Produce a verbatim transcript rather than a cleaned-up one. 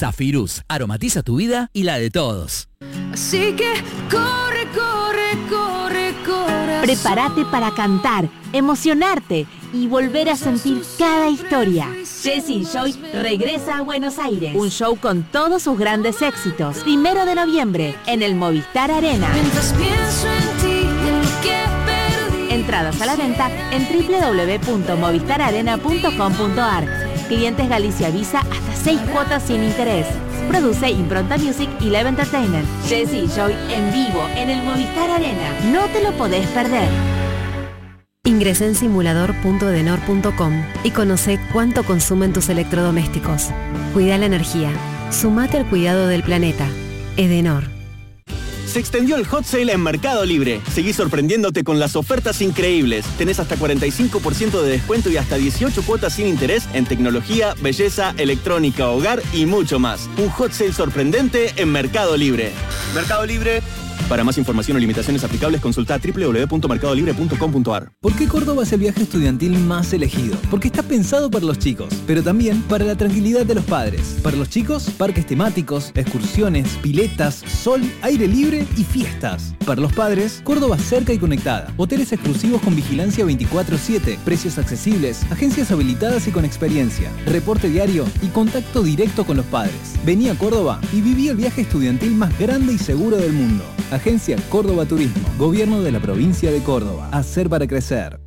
Zafirus, aromatiza tu vida y la de todos. Así que corre, corre, corre, corre. Prepárate para cantar, emocionarte y volver a sentir cada historia. Jessie Joy regresa a Buenos Aires. Un show con todos sus grandes éxitos. Primero de noviembre en el Movistar Arena. Mientras pienso en ti, en lo que perdí. Entradas a la venta en doble u doble u doble u punto movistar arena punto com punto a r. Clientes Galicia Visa hasta seis cuotas sin interés. Produce Impronta Music y Live Entertainment. Jessie Joy en vivo en el Movistar Arena. No te lo podés perder. Ingresa en simulador punto edenor punto com y conoce cuánto consumen tus electrodomésticos. Cuida la energía. Sumate al cuidado del planeta. Edenor. Se extendió el hot sale en Mercado Libre. Seguí sorprendiéndote con las ofertas increíbles. Tenés hasta cuarenta y cinco por ciento de descuento y hasta dieciocho cuotas sin interés en tecnología, belleza, electrónica, hogar y mucho más. Un hot sale sorprendente en Mercado Libre. Mercado Libre. Para más información o limitaciones aplicables, consulta doble u doble u doble u punto mercado libre punto com punto a r. ¿Por qué Córdoba es el viaje estudiantil más elegido? Porque está pensado para los chicos, pero también para la tranquilidad de los padres. Para los chicos, parques temáticos, excursiones, piletas, sol, aire libre y fiestas. Para los padres, Córdoba cerca y conectada. Hoteles exclusivos con vigilancia veinticuatro siete, precios accesibles, agencias habilitadas y con experiencia, reporte diario y contacto directo con los padres. Vení a Córdoba y viví el viaje estudiantil más grande y seguro del mundo. Agencia Córdoba Turismo, Gobierno de la Provincia de Córdoba. Hacer para crecer.